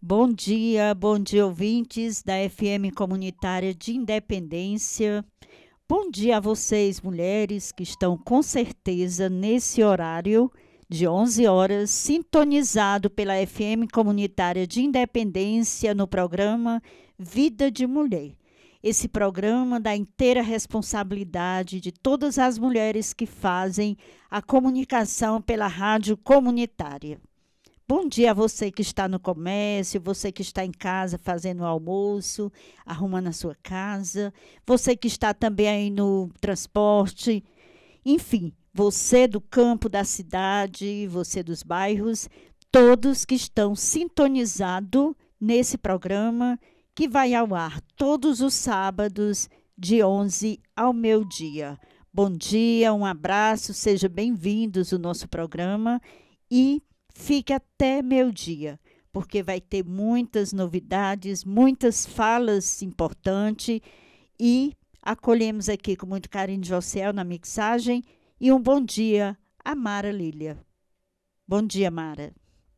Bom dia, ouvintes da FM Comunitária de Independência. Bom dia a vocês, mulheres, que estão com certeza nesse horário de 11 horas, sintonizado pela FM Comunitária de Independência no programa Vida de Mulher. Esse programa dá inteira responsabilidade de todas as mulheres que fazem a comunicação pela rádio comunitária. Bom dia a você que está no comércio, você que está em casa fazendo o almoço, arrumando a sua casa, você que está também aí no transporte, enfim, você do campo, da cidade, você dos bairros, todos que estão sintonizados nesse programa que vai ao ar todos os sábados de 11 ao meio-dia. Bom dia, um abraço, sejam bem-vindos ao nosso programa e fique até meio-dia, porque vai ter muitas novidades, muitas falas importantes e acolhemos aqui com muito carinho de Josiel na mixagem e um bom dia a Mara Lília. Bom dia, Mara.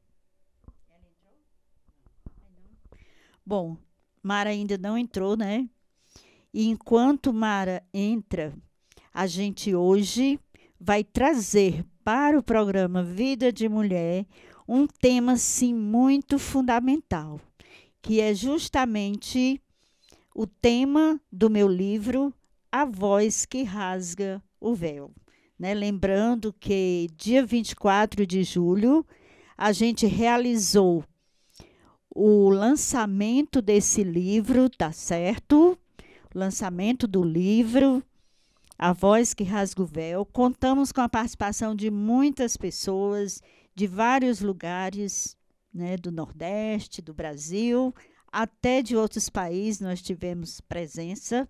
Bom, Mara ainda não entrou, né? E enquanto Mara entra, a gente hoje vai trazer para o programa Vida de Mulher um tema, sim, muito fundamental, que é justamente o tema do meu livro A Voz que Rasga o Véu. Né? Lembrando que dia 24 de julho a gente realizou o lançamento desse livro, tá certo? O lançamento do livro A Voz que Rasga o Véu. Contamos com a participação de muitas pessoas de vários lugares, né, do Nordeste, do Brasil, até de outros países nós tivemos presença.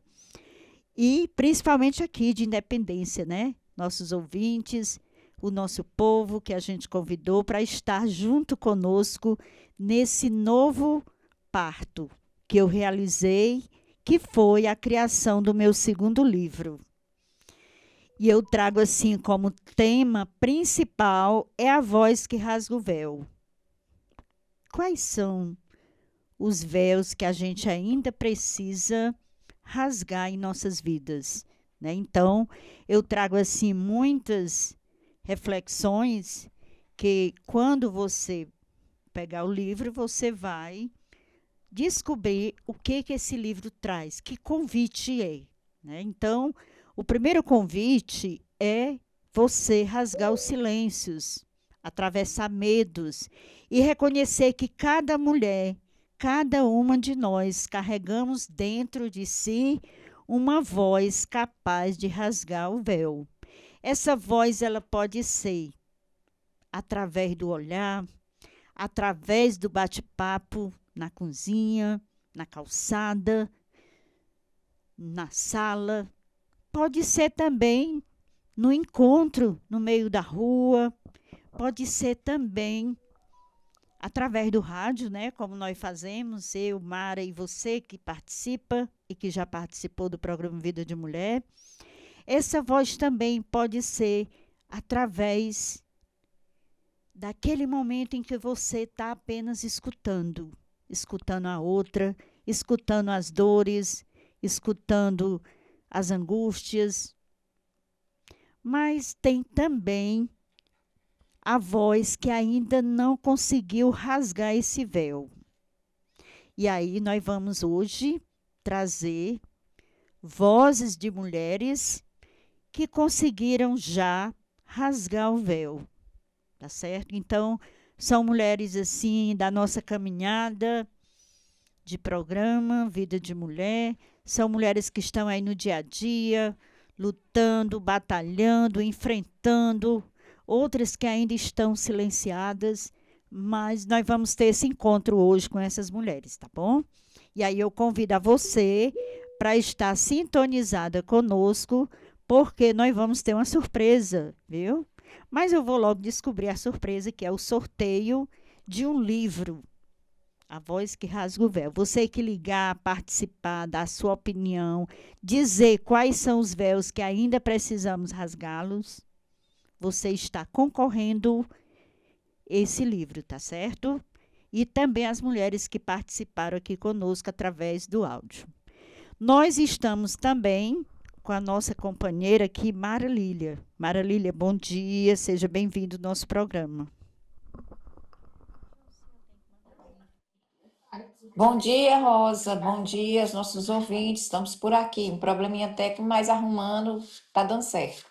E principalmente aqui de Independência, né? Nossos ouvintes, o nosso povo que a gente convidou para estar junto conosco nesse novo parto que eu realizei, que foi a criação do meu segundo livro. E eu trago assim como tema principal é a voz que rasga o véu. Quais são os véus que a gente ainda precisa rasgar em nossas vidas, né? Então, eu trago assim muitas reflexões que quando você pegar o livro, você vai descobrir o que esse livro traz, que convite é, né? Então, o primeiro convite é você rasgar os silêncios, atravessar medos e reconhecer que cada mulher, cada uma de nós carregamos dentro de si uma voz capaz de rasgar o véu. Essa voz ela pode ser através do olhar, através do bate-papo na cozinha, na calçada, na sala. Pode ser também no encontro, no meio da rua. Pode ser também através do rádio, né? Como nós fazemos, eu, Mara e você que participa e que já participou do programa Vida de Mulher. Essa voz também pode ser através daquele momento em que você está apenas escutando a outra, escutando as dores, escutando as angústias. Mas tem também a voz que ainda não conseguiu rasgar esse véu. E aí nós vamos hoje trazer vozes de mulheres que conseguiram já rasgar o véu, tá certo? Então, são mulheres assim da nossa caminhada de programa Vida de Mulher, são mulheres que estão aí no dia a dia, lutando, batalhando, enfrentando, outras que ainda estão silenciadas, mas nós vamos ter esse encontro hoje com essas mulheres, tá bom? E aí eu convido a você para estar sintonizada conosco, porque nós vamos ter uma surpresa, viu? Mas eu vou logo descobrir a surpresa, que é o sorteio de um livro, A Voz que Rasga o Véu. Você que ligar, participar, dar a sua opinião, dizer quais são os véus que ainda precisamos rasgá-los, você está concorrendo esse livro, tá certo? e também as mulheres que participaram aqui conosco através do áudio. Nós estamos também com a nossa companheira aqui, Mara Lília. Mara Lília, bom dia, seja bem-vindo ao nosso programa. Bom dia, Rosa. Bom dia aos nossos ouvintes. Estamos por aqui. Um probleminha técnico, mas arrumando, tá dando certo.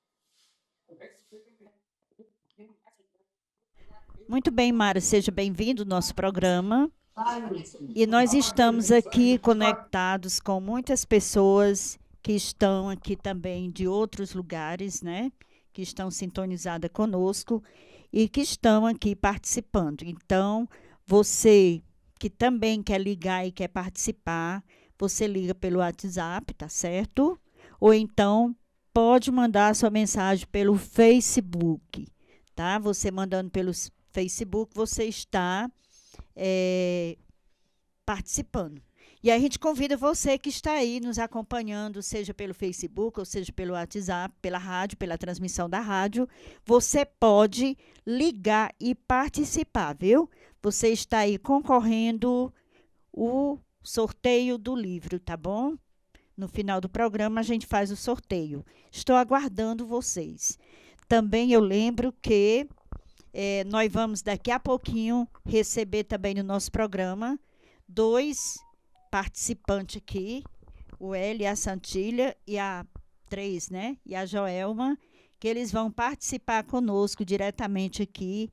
Muito bem, Mara, seja bem-vindo ao nosso programa. E nós estamos aqui conectados com muitas pessoas que estão aqui também de outros lugares, né? Que estão sintonizadas conosco e que estão aqui participando. Então, você que também quer ligar e quer participar, você liga pelo WhatsApp, tá certo? Ou então pode mandar a sua mensagem pelo Facebook, tá? Você mandando pelo Facebook, você está participando. E a gente convida você que está aí nos acompanhando, seja pelo Facebook, ou seja pelo WhatsApp, pela rádio, pela transmissão da rádio, você pode ligar e participar, viu? Você está aí concorrendo o sorteio do livro, tá bom? No final do programa a gente faz o sorteio. Estou aguardando vocês. Também eu lembro que nós vamos daqui a pouquinho receber também no nosso programa 2 participantes aqui, o Hélio, a Santilha e a 3, né? E a Joelma, que eles vão participar conosco diretamente aqui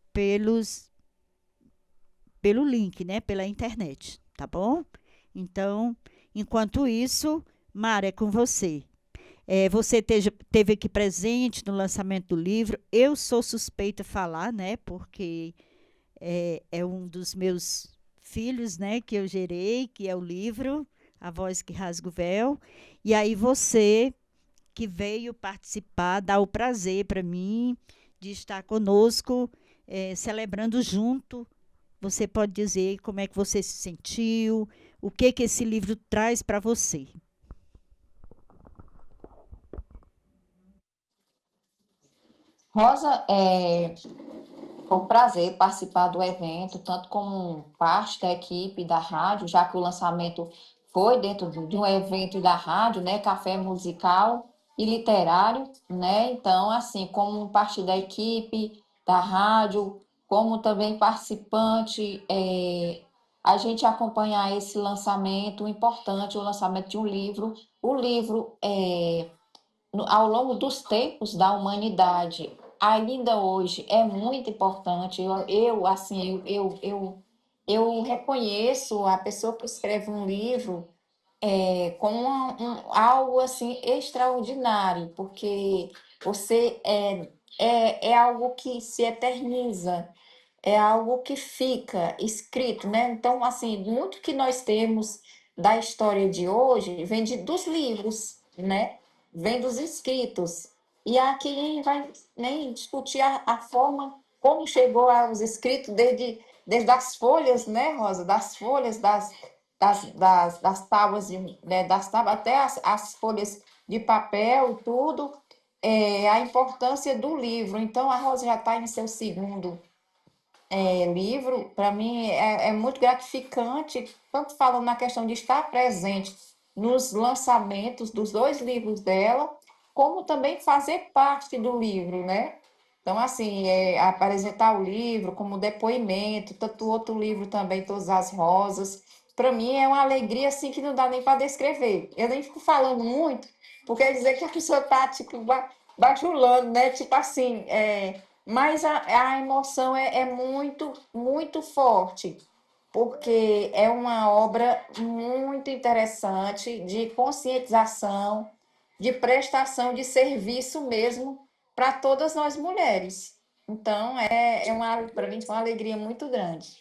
pelo link, né? Pela internet, tá bom? Então, enquanto isso, Mara, é com você. Você teve aqui presente no lançamento do livro. Eu sou suspeita a falar, né? Porque é um dos meus filhos, né? Que eu gerei, que é o livro A Voz que Rasga o Véu. E aí você que veio participar, dá o prazer para mim de estar conosco, celebrando junto. Você pode dizer como é que você se sentiu, o que esse livro traz para você. Rosa, foi um prazer participar do evento, tanto como parte da equipe da rádio, já que o lançamento foi dentro de um evento da rádio, né? Café musical e literário, né? Então, assim, como parte da equipe da rádio, como também participante, a gente acompanhar esse lançamento importante, o lançamento de um livro. O livro ao longo dos tempos da humanidade, ainda hoje é muito importante. Eu reconheço a pessoa que escreve um livro como algo assim extraordinário, porque você é algo que se eterniza, é algo que fica escrito, né? Então, assim, muito que nós temos da história de hoje vem dos livros, né? Vem dos escritos. E aqui vai nem discutir a forma como chegou aos escritos desde as folhas, né, Rosa? Das folhas, das tábuas, né, das tábuas até as folhas de papel, tudo, a importância do livro. Então, a Rosa já está em seu segundo livro, para mim é muito gratificante, tanto falando na questão de estar presente nos lançamentos dos 2 livros dela, como também fazer parte do livro, né? Então, assim, apresentar o livro como depoimento, tanto o outro livro também, Todas as Rosas, para mim é uma alegria assim que não dá nem para descrever. Eu nem fico falando muito, porque quer dizer que a pessoa está tipo, bajulando, né? Tipo assim, mas a emoção é muito, muito forte, porque é uma obra muito interessante de conscientização, de prestação de serviço mesmo para todas nós mulheres. Então, para mim, foi uma alegria muito grande.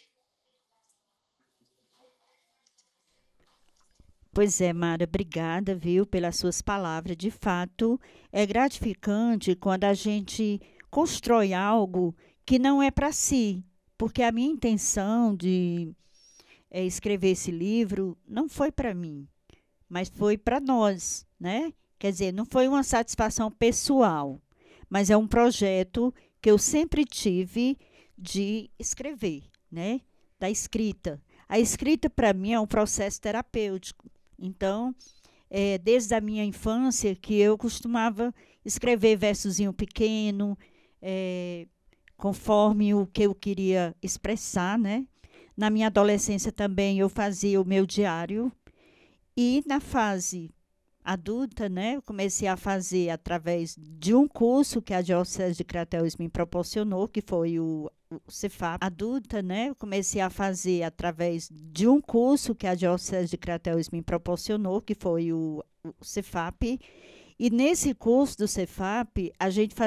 Pois é, Mara, obrigada, viu, pelas suas palavras. De fato, é gratificante quando a gente constrói algo que não é para si, porque a minha intenção de escrever esse livro não foi para mim, mas foi para nós, né? Quer dizer, não foi uma satisfação pessoal, mas é um projeto que eu sempre tive de escrever, né? da escrita. A escrita, para mim, é um processo terapêutico. Então, desde a minha infância, que eu costumava escrever versozinho pequeno, conforme o que eu queria expressar, né? Na minha adolescência também eu fazia o meu diário. E na fase adulta, né, eu comecei a fazer através de um curso que a Diocese de Crateús me proporcionou, que foi o Cefap. Adulta, né, eu comecei a fazer através de um curso que a Diocese de Crateús me proporcionou, que foi o Cefap. E nesse curso do Cefap, a gente